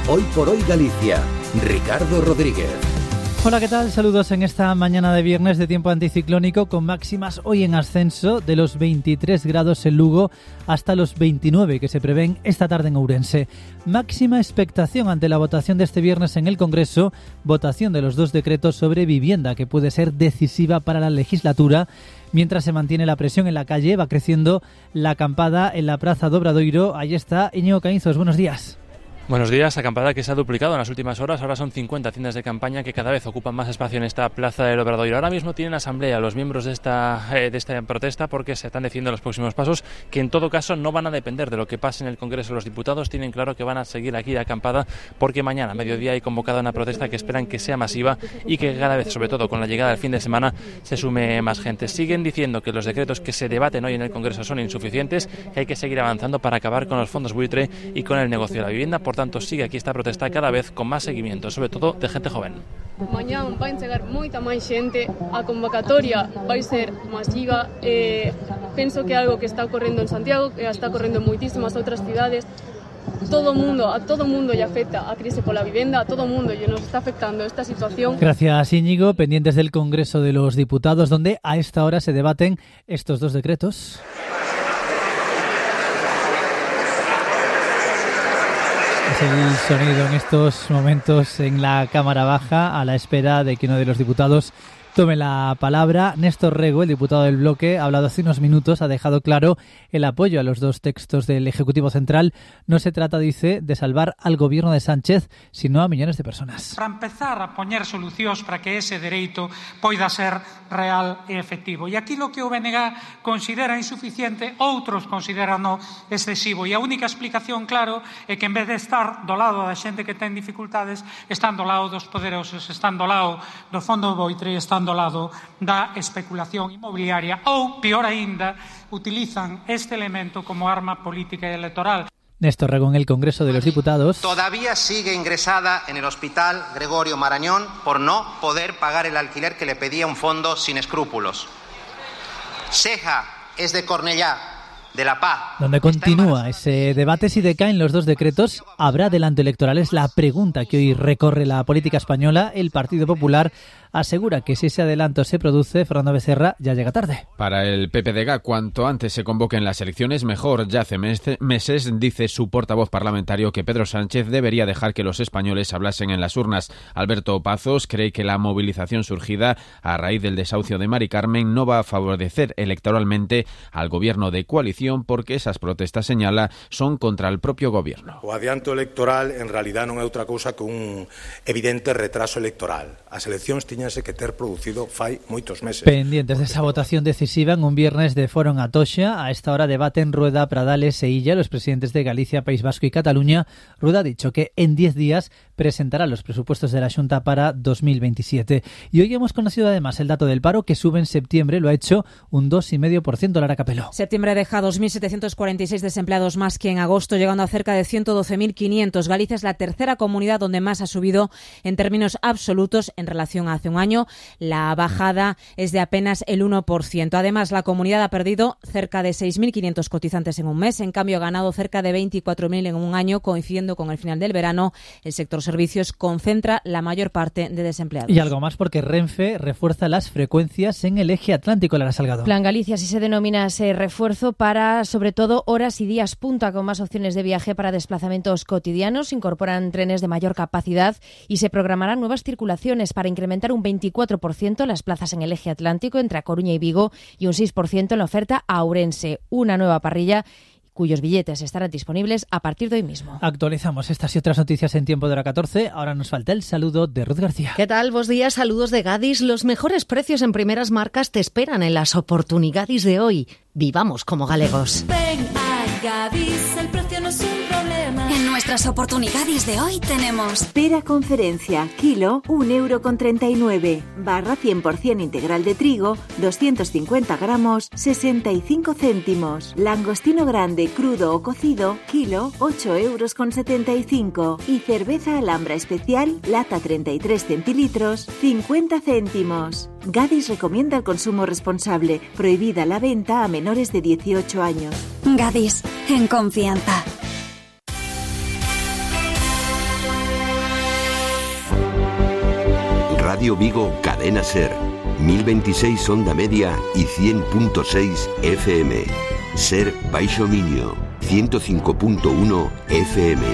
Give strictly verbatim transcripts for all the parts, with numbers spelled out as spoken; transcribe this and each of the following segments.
Hoy por Hoy Galicia. Ricardo Rodríguez. Hola, ¿qué tal? Saludos en esta mañana de viernes de tiempo anticiclónico con máximas hoy en ascenso de los veintitrés grados en Lugo hasta los veintinueve que se prevén esta tarde en Ourense. Máxima expectación ante la votación de este viernes en el Congreso, votación de los dos decretos sobre vivienda que puede ser decisiva para la legislatura. Mientras se mantiene la presión en la calle, va creciendo la acampada en la Praza do Obradoiro. Ahí está Íñigo Caínzos, buenos días. Buenos días, acampada que se ha duplicado en las últimas horas. Ahora son cincuenta tiendas de campaña que cada vez ocupan más espacio en esta plaza del Obradoiro. Ahora mismo tienen asamblea los miembros de esta, eh, de esta protesta porque se están decidiendo los próximos pasos que en todo caso no van a depender de lo que pase en el Congreso de los Diputados. Tienen claro que van a seguir aquí de acampada porque mañana a mediodía hay convocada una protesta que esperan que sea masiva y que cada vez, sobre todo con la llegada del fin de semana, se sume más gente. Siguen diciendo que los decretos que se debaten hoy en el Congreso son insuficientes, que hay que seguir avanzando para acabar con los fondos buitre y con el negocio de la vivienda. Por tanto, sigue aquí esta protesta cada vez con más seguimiento, sobre todo de gente joven. Mañana vai chegar moita máis xente, a convocatoria vai ser masiva, eh, penso que é algo que está ocorrendo en Santiago, que está ocorrendo en moitísimas outras cidades. Todo mundo, a todo mundo lle afecta a crise pola vivenda, a todo mundo lle nos está afectando esta situación. Gracias, Íñigo. Pendientes del Congreso de los Diputados, donde a esta hora se debaten estos dos decretos. Es el sonido en estos momentos en la Cámara Baja a la espera de que uno de los diputados tome la palabra. Néstor Rego, el diputado del bloque, ha hablado hace unos minutos, ha dejado claro el apoyo a los dos textos del Ejecutivo Central. No se trata, dice, de salvar al gobierno de Sánchez, sino a millones de personas. Para empezar a poñer solucións para que ese dereito poida ser real e efectivo. E aquí lo que o B N G considera insuficiente, outros consideran excesivo. E a única explicación, claro, é que en vez de estar do lado da xente que ten dificultades, están do lado dos poderosos, están do lado do fondo buitre, están do lado da especulación inmobiliaria ou, peor aínda, utilizan este elemento como arma política y electoral. Néstor Rego en el Congreso de los Diputados. Todavía sigue ingresada en el Hospital Gregorio Marañón por no poder pagar el alquiler que le pedía un fondo sin escrúpulos. Seja es de Cornellá, de La Paz. Donde continúa ese debate si decaen los dos decretos, ¿habrá adelanto electoral? Es la pregunta que hoy recorre la política española. El Partido Popular asegura que si ese adelanto se produce, Fernando Becerra ya llega tarde. Para el P P D G, cuanto antes se convoquen las elecciones, mejor. Ya hace meses, dice su portavoz parlamentario, que Pedro Sánchez debería dejar que los españoles hablasen en las urnas. Alberto Pazos cree que la movilización surgida a raíz del desahucio de Mari Carmen no va a favorecer electoralmente al gobierno de coalición, porque esas protestas, señala, son contra el propio gobierno. O adianto electoral en realidad non é outra cousa que un evidente retraso electoral. As eleccións tiñanse que ter producido fai moitos meses. Pendientes de esa votación decisiva en un viernes de foro en Atocha. A esta hora debaten Rueda, Pradales e Illa, los presidentes de Galicia, País Vasco y Cataluña. Rueda ha dicho que en diez días presentará los presupuestos de la Xunta para dos mil veintisiete. Y hoy hemos conocido además el dato del paro, que sube en septiembre, lo ha hecho un dos coma cinco por ciento. Lara Capeló. Septiembre deja dos mil setecientos cuarenta y seis desempleados más que en agosto, llegando a cerca de ciento doce mil quinientos. Galicia es la tercera comunidad donde más ha subido en términos absolutos en relación a hace un año. La bajada es de apenas el uno por ciento. Además, la comunidad ha perdido cerca de seis mil quinientos cotizantes en un mes. En cambio, ha ganado cerca de veinticuatro mil en un año, coincidiendo con el final del verano. El sector servicios concentra la mayor parte de desempleados. Y algo más, porque Renfe refuerza las frecuencias en el eje atlántico. Lara Salgado. Plan Galicia, así se denomina ese refuerzo, para sobre todo horas y días punta, con más opciones de viaje para desplazamientos cotidianos. Incorporan trenes de mayor capacidad y se programarán nuevas circulaciones para incrementar un veinticuatro por ciento las plazas en el eje atlántico entre A Coruña y Vigo y un seis por ciento en la oferta a Ourense. Una nueva parrilla cuyos billetes estarán disponibles a partir de hoy mismo. Actualizamos estas y otras noticias en tiempo de hora catorce. Ahora nos falta el saludo de Ruth García. ¿Qué tal? Buenos días, saludos de Gadis. Los mejores precios en primeras marcas te esperan en las oportunidades de hoy. Vivamos como galegos. Ven a Gadis, el precio no es un problema. En nuestras oportunidades de hoy tenemos pera conferencia, kilo, un euro con treinta y nueve. Barra cien por ciento integral de trigo, doscientos cincuenta gramos, sesenta y cinco céntimos. Langostino grande, crudo o cocido, kilo, ocho euros con setenta y cinco. Y cerveza Alhambra especial, lata treinta y tres centilitros, cincuenta céntimos. Gadis recomienda el consumo responsable. Prohibida la venta a menores de dieciocho años. Gadis, en confianza. Radio Vigo Cadena Ser, mil veintiséis onda media y cien punto seis F M. Ser Baixo Miño, ciento cinco punto uno F M.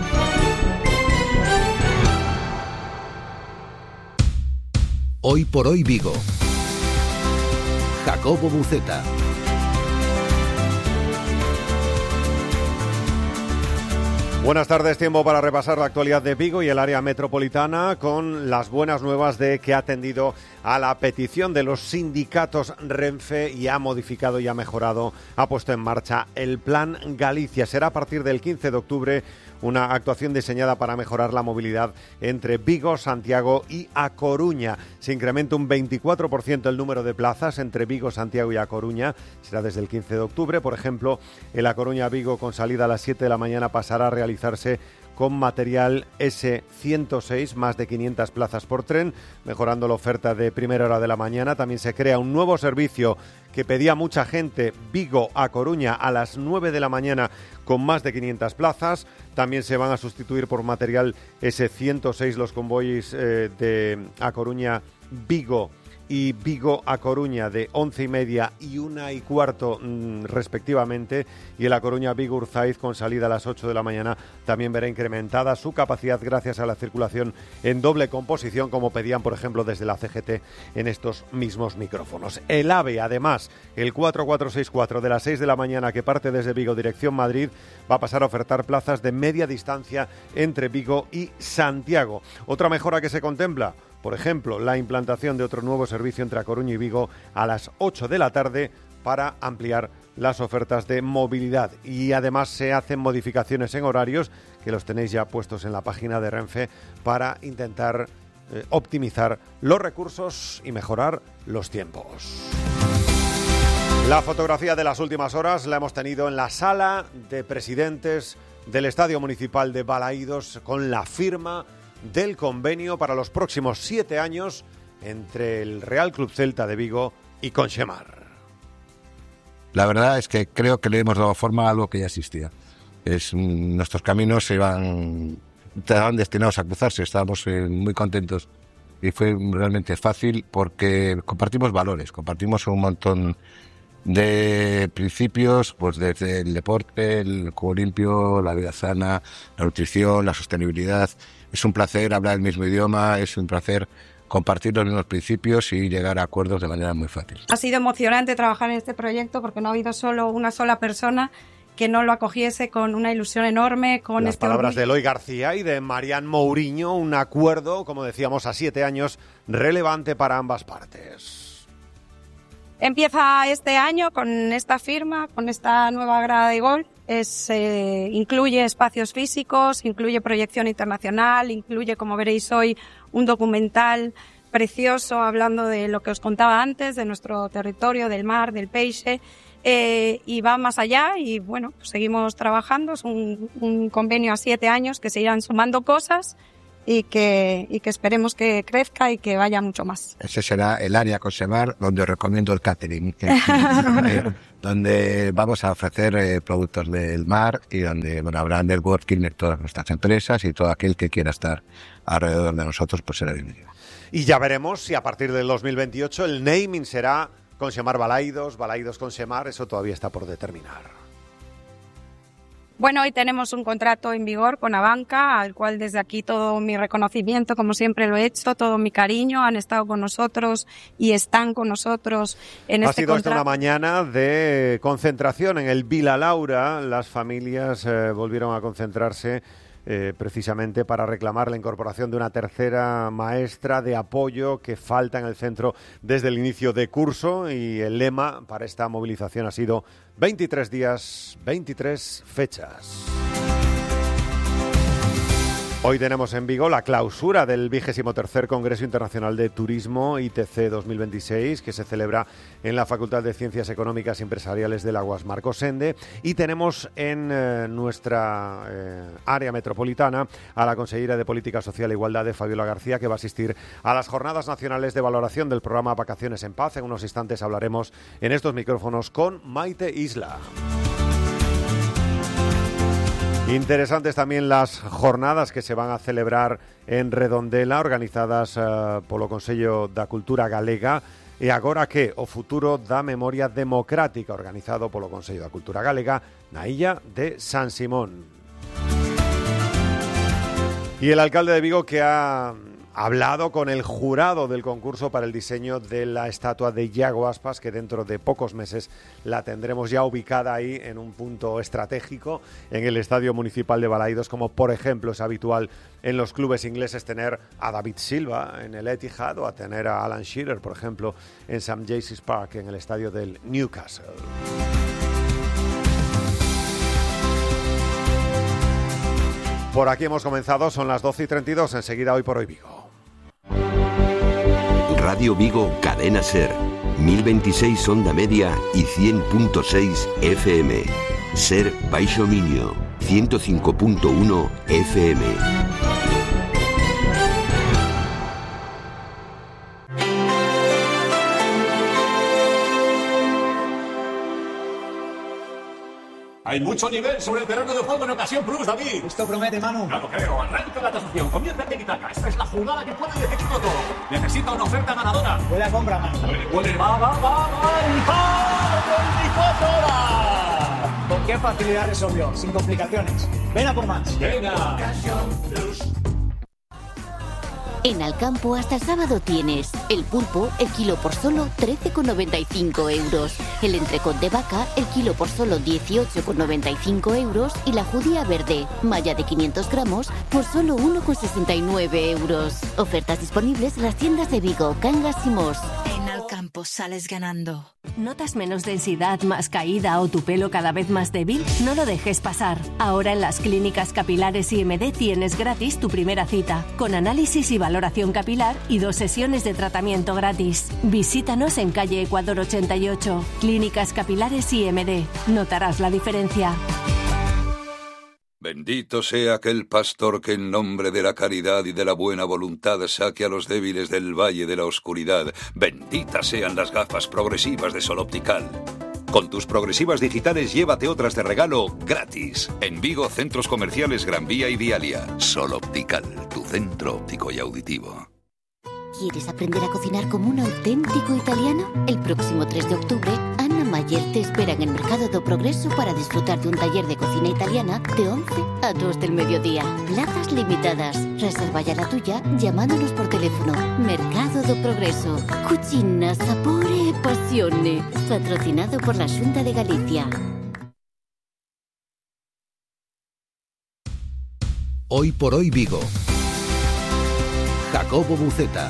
Hoy por hoy Vigo. Jacobo Buceta. Buenas tardes, tiempo para repasar la actualidad de Vigo y el área metropolitana con las buenas nuevas de que ha atendido a la petición de los sindicatos Renfe y ha modificado y ha mejorado, ha puesto en marcha el Plan Galicia. Será a partir del quince de octubre una actuación diseñada para mejorar la movilidad entre Vigo, Santiago y A Coruña. Se incrementa un veinticuatro por ciento el número de plazas entre Vigo, Santiago y A Coruña. Será desde el quince de octubre. Por ejemplo, el A Coruña-Vigo con salida a las siete de la mañana pasará a realizarse con material ese ciento seis, más de quinientas plazas por tren, mejorando la oferta de primera hora de la mañana. También se crea un nuevo servicio que pedía mucha gente, Vigo a Coruña, a las nueve de la mañana con más de quinientas plazas. También se van a sustituir por material ese ciento seis los convoyes eh, de A Coruña-Vigo y Vigo a Coruña de once y media y una y cuarto mmm, respectivamente, y el A Coruña-Vigo Urzaiz con salida a las ocho de la mañana también verá incrementada su capacidad gracias a la circulación en doble composición, como pedían por ejemplo desde la C G T en estos mismos micrófonos. El AVE, además, el cuatro cuatro seis cuatro de las seis de la mañana que parte desde Vigo dirección Madrid, va a pasar a ofertar plazas de media distancia entre Vigo y Santiago. Otra mejora que se contempla, por ejemplo, la implantación de otro nuevo servicio entre A Coruña y Vigo a las ocho de la tarde para ampliar las ofertas de movilidad. Y además se hacen modificaciones en horarios, que los tenéis ya puestos en la página de Renfe, para intentar eh, optimizar los recursos y mejorar los tiempos. La fotografía de las últimas horas la hemos tenido en la sala de presidentes del Estadio Municipal de Balaídos con la firma del convenio para los próximos siete años entre el Real Club Celta de Vigo y Conxemar. La verdad es que creo que le hemos dado forma a algo que ya existía. Es, nuestros caminos se iban, estaban destinados a cruzarse, estábamos eh, muy contentos y fue realmente fácil porque compartimos valores, compartimos un montón de principios, pues desde el deporte, el juego limpio, la vida sana, la nutrición, la sostenibilidad. Es un placer hablar el mismo idioma, es un placer compartir los mismos principios y llegar a acuerdos de manera muy fácil. Ha sido emocionante trabajar en este proyecto porque no ha habido solo una sola persona que no lo acogiese con una ilusión enorme. Con Las este palabras orgullo. de Eloy García y de Marian Mourinho, un acuerdo, como decíamos, a siete años, relevante para ambas partes. Empieza este año con esta firma, con esta nueva grada de gol. Es, eh, incluye espacios físicos, incluye proyección internacional, incluye, como veréis hoy, un documental precioso hablando de lo que os contaba antes, de nuestro territorio, del mar, del peixe, eh, y va más allá y bueno, pues seguimos trabajando. Es un, un convenio a siete años que se irán sumando cosas y que, y que esperemos que crezca y que vaya mucho más. Ese será el área Conxemar donde os recomiendo el catering, que, donde vamos a ofrecer eh, productos del mar y donde bueno, habrá networking de todas nuestras empresas y todo aquel que quiera estar alrededor de nosotros pues será bienvenido. Y ya veremos si a partir del dos mil veintiocho el naming será Conxemar Balaídos, Balaídos Conxemar, eso todavía está por determinar. Bueno, hoy tenemos un contrato en vigor con Abanca, al cual desde aquí todo mi reconocimiento, como siempre lo he hecho, todo mi cariño, han estado con nosotros y están con nosotros en ha este sido contrato. esta una mañana de concentración en el Vila Laura. Las familias eh, volvieron a concentrarse Eh, precisamente para reclamar la incorporación de una tercera maestra de apoyo que falta en el centro desde el inicio de curso, y el lema para esta movilización ha sido veintitrés días, veintitrés fechas. Hoy tenemos en Vigo la clausura del vigésimo tercer Congreso Internacional de Turismo I T C dos mil veintiséis, que se celebra en la Facultad de Ciencias Económicas y Empresariales del Aguas Marcos Sende, y tenemos en eh, nuestra eh, área metropolitana a la consejera de Política Social e Igualdad, Fabiola García, que va a asistir a las Jornadas Nacionales de Valoración del programa Vacaciones en Paz. En unos instantes hablaremos en estos micrófonos con Maite Isla. Interesantes también las jornadas que se van a celebrar en Redondela, organizadas uh, polo Consello da Cultura Galega. E agora que o futuro da memoria democrática, organizado polo Consello da Cultura Galega na illa de San Simón. Y el alcalde de Vigo, que ha hablado con el jurado del concurso para el diseño de la estatua de Iago Aspas, que dentro de pocos meses la tendremos ya ubicada ahí en un punto estratégico en el Estadio Municipal de Balaidos, como por ejemplo es habitual en los clubes ingleses tener a David Silva en el Etihad o a tener a Alan Shearer, por ejemplo, en Saint James's Park, en el estadio del Newcastle. Por aquí hemos comenzado, son las doce y treinta y dos, enseguida Hoy por Hoy Vigo. Radio Vigo, Cadena Ser, mil veintiséis onda media y cien punto seis F M. Ser Baixo Miño, ciento cinco punto uno F M. Hay mucho nivel sobre el terreno de juego en Ocasión Plus, David. Esto promete, Manu. Ya lo creo. Arranca la tasación. Comienza el tiki-taka. Esta es la jugada que puede decidirlo todo. Necesita una oferta ganadora. Huele a compra, Manu. Huele, huele. Va, va, va, va. veinticuatro horas. ¿Con qué facilidad resolvió? Sin complicaciones. Ven a por más. Venga. Ocasión Plus. En Alcampo hasta el sábado tienes el pulpo, el kilo por solo trece con noventa y cinco euros, el entrecot de vaca, el kilo por solo dieciocho con noventa y cinco euros y la judía verde, malla de quinientos gramos, por solo uno con sesenta y nueve euros. Ofertas disponibles en las tiendas de Vigo, Cangas y Mos. En Alcampo sales ganando. ¿Notas menos densidad, más caída o tu pelo cada vez más débil? No lo dejes pasar. Ahora en las clínicas capilares I M D tienes gratis tu primera cita, con análisis y valoración capilar y dos sesiones de tratamiento gratis. Visítanos en calle Ecuador ochenta y ocho. Clínicas Capilares I M D. Notarás la diferencia. Bendito sea aquel pastor que en nombre de la caridad y de la buena voluntad saque a los débiles del valle de la oscuridad. Benditas sean las gafas progresivas de Sol Optical. Con tus progresivas digitales llévate otras de regalo gratis. En Vigo, centros comerciales Gran Vía y Vialia. Sol Optical, tu centro óptico y auditivo. ¿Quieres aprender a cocinar como un auténtico italiano? El próximo tres de octubre, Anna Mayer te espera en el Mercado do Progreso para disfrutar de un taller de cocina italiana de once a dos del mediodía. Plazas limitadas. Reserva ya la tuya llamándonos por teléfono. Mercado do Progreso. Cucina, sapore e passione. Patrocinado por la Xunta de Galicia. Hoy por Hoy Vigo. Jacobo Buceta.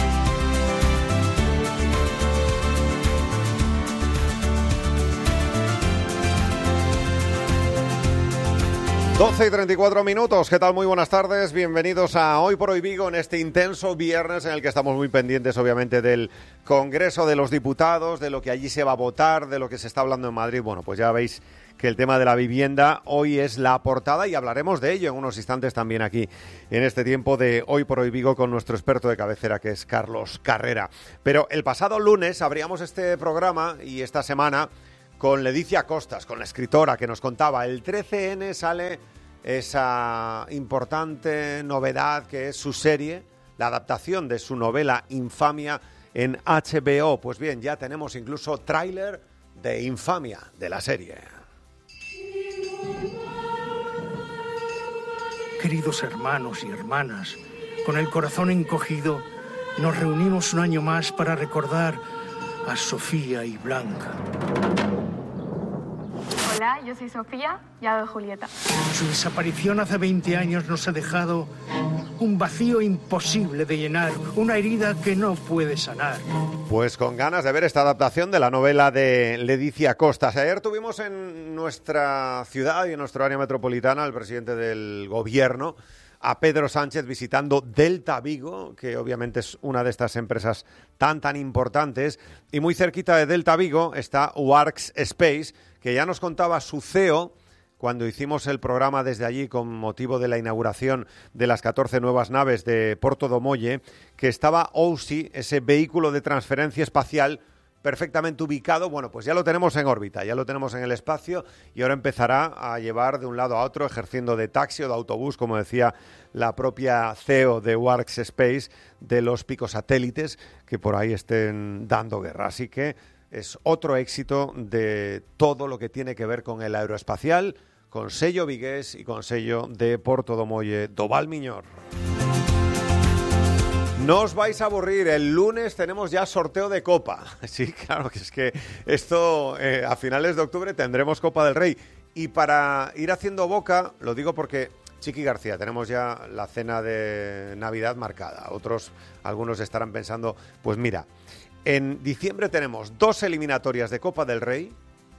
doce y treinta y cuatro minutos, ¿qué tal? Muy buenas tardes, bienvenidos a Hoy por Hoy Vigo en este intenso viernes en el que estamos muy pendientes obviamente del Congreso de los Diputados, de lo que allí se va a votar, de lo que se está hablando en Madrid. Bueno, pues ya veis que el tema de la vivienda hoy es la portada y hablaremos de ello en unos instantes también aquí en este tiempo de Hoy por Hoy Vigo con nuestro experto de cabecera que es Carlos Carrera. Pero el pasado lunes abríamos este programa y esta semana con Leticia Costas, con la escritora que nos contaba el trece ene sale esa importante novedad que es su serie, la adaptación de su novela Infamia en H B O. Pues bien, ya tenemos incluso tráiler de Infamia, de la serie. Queridos hermanos y hermanas, con el corazón encogido, nos reunimos un año más para recordar a Sofía y Blanca. Hola, yo soy Sofía y hago de Julieta. Su desaparición hace veinte años nos ha dejado un vacío imposible de llenar, una herida que no puede sanar. Pues con ganas de ver esta adaptación de la novela de Leticia Costas. Ayer tuvimos en nuestra ciudad y en nuestro área metropolitana al presidente del gobierno, a Pedro Sánchez, visitando Delta Vigo, que obviamente es una de estas empresas tan tan importantes, y muy cerquita de Delta Vigo está Works Space, que ya nos contaba su C E O cuando hicimos el programa desde allí con motivo de la inauguración de las catorce nuevas naves de Porto do Molle, que estaba O U S I, ese vehículo de transferencia espacial, perfectamente ubicado, bueno, pues ya lo tenemos en órbita, ya lo tenemos en el espacio y ahora empezará a llevar de un lado a otro, ejerciendo de taxi o de autobús, como decía la propia C E O de Works Space, de los picosatélites que por ahí estén dando guerra. Así que es otro éxito de todo lo que tiene que ver con el aeroespacial, con sello vigués y con sello de Porto do Molle do Val Miñor. No os vais a aburrir, el lunes tenemos ya sorteo de Copa. Sí, claro, que es que esto eh, a finales de octubre tendremos Copa del Rey. Y para ir haciendo boca, lo digo porque, Chiqui García, tenemos ya la cena de Navidad marcada. Otros, algunos estarán pensando, pues mira, en diciembre tenemos dos eliminatorias de Copa del Rey.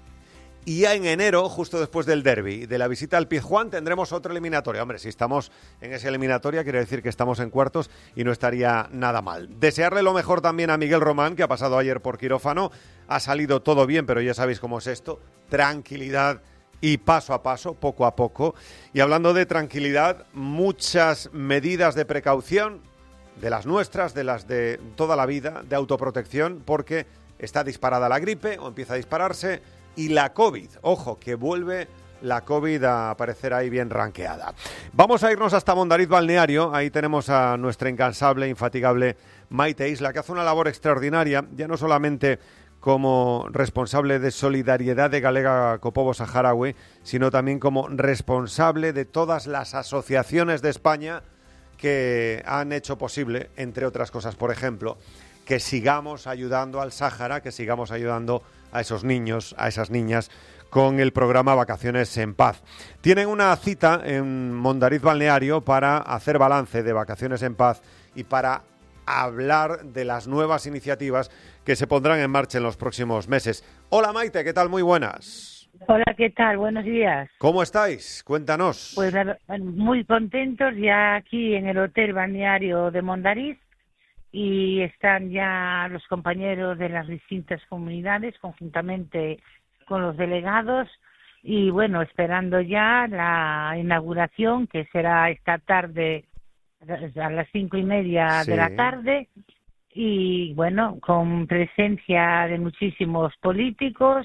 Y ya en enero, justo después del derbi, de la visita al Pizjuán, tendremos otra eliminatoria. Hombre, si estamos en esa eliminatoria, quiere decir que estamos en cuartos y no estaría nada mal. Desearle lo mejor también a Miguel Román, que ha pasado ayer por quirófano. Ha salido todo bien, pero ya sabéis cómo es esto. Tranquilidad y paso a paso, poco a poco. Y hablando de tranquilidad, muchas medidas de precaución, de las nuestras, de las de toda la vida, de autoprotección, porque está disparada la gripe o empieza a dispararse. Y la COVID, ojo, que vuelve la COVID a aparecer ahí bien ranqueada. Vamos a irnos hasta Mondariz Balneario, ahí tenemos a nuestra incansable, infatigable Maite Isla, que hace una labor extraordinaria, ya no solamente como responsable de Solidaridad de Galega Copobo Saharaui, sino también como responsable de todas las asociaciones de España que han hecho posible, entre otras cosas, por ejemplo, que sigamos ayudando al Sáhara, que sigamos ayudando a esos niños, a esas niñas, con el programa Vacaciones en Paz. Tienen una cita en Mondariz Balneario para hacer balance de Vacaciones en Paz y para hablar de las nuevas iniciativas que se pondrán en marcha en los próximos meses. Hola Maite, ¿qué tal? Muy buenas. Hola, ¿qué tal? Buenos días. ¿Cómo estáis? Cuéntanos. Pues muy contentos ya aquí en el Hotel Balneario de Mondariz. Y están ya los compañeros de las distintas comunidades conjuntamente con los delegados y bueno, esperando ya la inauguración que será esta tarde a las cinco y media Sí. de la tarde y bueno, con presencia de muchísimos políticos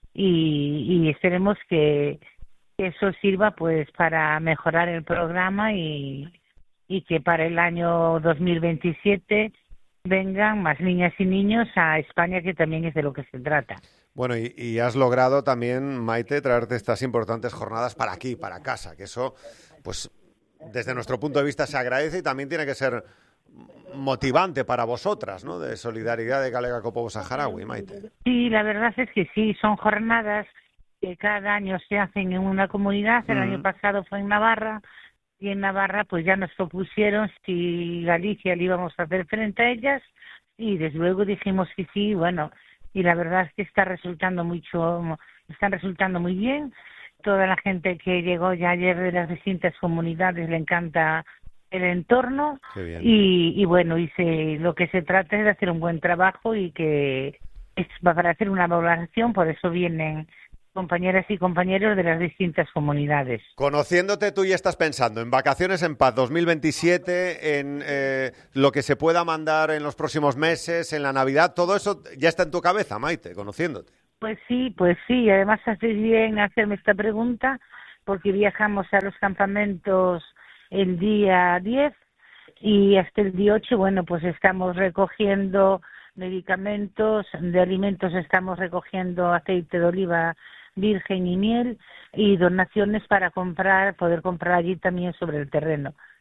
y, y esperemos que, que eso sirva pues para mejorar el programa y y que para el año dos mil veintisiete vengan más niñas y niños a España, que también es de lo que se trata. Bueno, y, y has logrado también, Maite, traerte estas importantes jornadas para aquí, para casa, que eso, pues, desde nuestro punto de vista se agradece y también tiene que ser motivante para vosotras, ¿no?, de Solidaridad de Galega Copobo Saharaui, Maite. Sí, la verdad es que sí, son jornadas que cada año se hacen en una comunidad. El Mm. año pasado fue en Navarra, y en Navarra pues ya nos propusieron si Galicia le íbamos a hacer frente a ellas y desde luego dijimos que sí, bueno, y la verdad es que está resultando mucho, están resultando muy bien. Toda la gente que llegó ya ayer de las distintas comunidades le encanta el entorno. Qué bien. y, y bueno, y se, lo que se trata es de hacer un buen trabajo y que es para hacer una valoración, por eso vienen compañeras y compañeros de las distintas comunidades. Conociéndote, tú ya estás pensando en Vacaciones en Paz dos mil veintisiete, en eh, lo que se pueda mandar en los próximos meses, en la Navidad, todo eso ya está en tu cabeza, Maite, conociéndote. Pues sí, pues sí, además haces bien hacerme esta pregunta porque viajamos a los campamentos el día diez y hasta el día ocho, bueno, pues estamos recogiendo medicamentos, de alimentos estamos recogiendo aceite de oliva virgen y miel y donaciones para comprar, poder comprar allí también sobre el terreno.